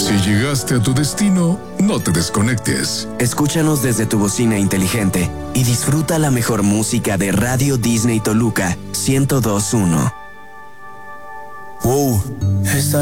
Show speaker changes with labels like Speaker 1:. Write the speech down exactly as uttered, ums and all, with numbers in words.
Speaker 1: Si llegaste a tu destino, no te desconectes.
Speaker 2: Escúchanos desde tu bocina inteligente y disfruta la mejor música de Radio Disney Toluca ciento dos punto uno.
Speaker 3: Wow, esta